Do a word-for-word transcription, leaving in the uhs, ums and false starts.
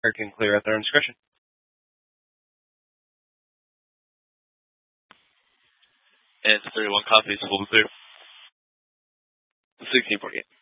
Or can clear at their own discretion. And thirty-one copies will be clear. sixteen forty-eight.